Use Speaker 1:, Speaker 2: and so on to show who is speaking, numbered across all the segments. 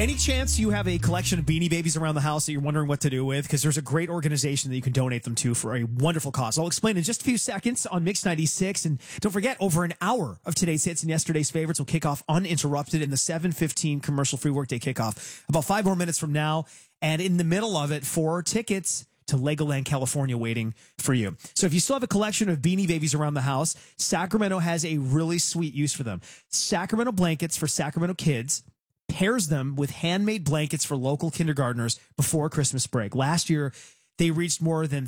Speaker 1: Any chance you have a collection of Beanie Babies around the house that you're wondering what to do with? Because there's a great organization that you can donate them to for a wonderful cause. I'll explain in just a few seconds on Mix 96. And don't forget, over an hour of today's hits and yesterday's favorites will kick off uninterrupted in the 7:15 commercial-free workday kickoff. About 5 more minutes from now. And in the middle of it, 4 tickets to Legoland, California waiting for you. So if you still have a collection of Beanie Babies around the house, Sacramento has a really sweet use for them. Sacramento Blankets for Sacramento kids pairs them with handmade blankets for local kindergartners before Christmas break. Last year, they reached more than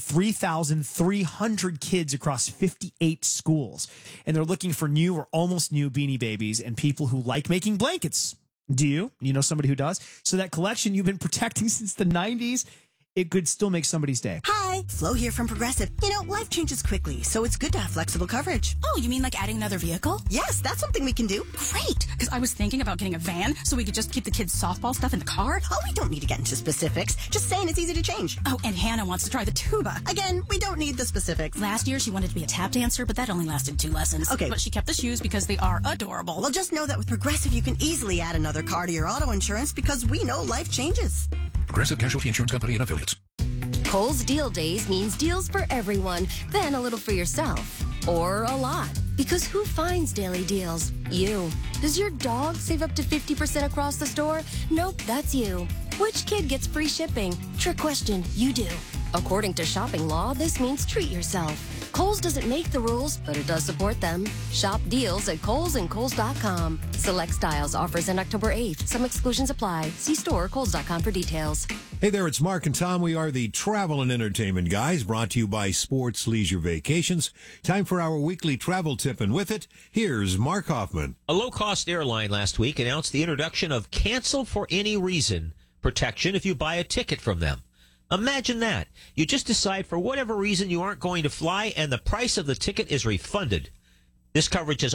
Speaker 1: 3,300 kids across 58 schools. And they're looking for new or almost new Beanie Babies and people who like making blankets. Do you? You know somebody who does? So that collection you've been protecting since the 90s, it could still make somebody's day.
Speaker 2: Hi, Flo here from Progressive. You know, life changes quickly, so it's good to have flexible coverage.
Speaker 3: Oh, you mean like adding another vehicle?
Speaker 2: Yes, that's something we can do.
Speaker 3: Great, because I was thinking about getting a van so we could just keep the kids' softball stuff in the car.
Speaker 2: Oh, we don't need to get into specifics. Just saying it's easy to change.
Speaker 3: Oh, and Hannah wants to try the tuba.
Speaker 2: Again, we don't need the specifics.
Speaker 3: Last year, she wanted to be a tap dancer, but that only lasted 2 lessons.
Speaker 2: Okay.
Speaker 3: But she kept the shoes because they are adorable.
Speaker 2: Well, just know that with Progressive, you can easily add another car to your auto insurance because we know life changes.
Speaker 4: Progressive Casualty Insurance Company and Affiliates.
Speaker 5: Kohl's Deal Days means deals for everyone, then a little for yourself. Or a lot. Because who finds daily deals? You. Does your dog save up to 50% across the store? Nope, that's you. Which kid gets free shipping? Trick question, you do. According to shopping law, this means treat yourself. Kohl's doesn't make the rules, but it does support them. Shop deals at Kohl's and Kohl's.com. Select styles offers end October 8th. Some exclusions apply. See store or Kohl's.com for details.
Speaker 6: Hey there, it's Mark and Tom. We are the Travel and Entertainment Guys, brought to you by Sports Leisure Vacations. Time for our weekly travel tip, and with it, here's Mark Hoffman.
Speaker 7: A low-cost airline last week announced the introduction of cancel for any reason protection if you buy a ticket from them. Imagine that. You just decide for whatever reason you aren't going to fly, and the price of the ticket is refunded. This coverage has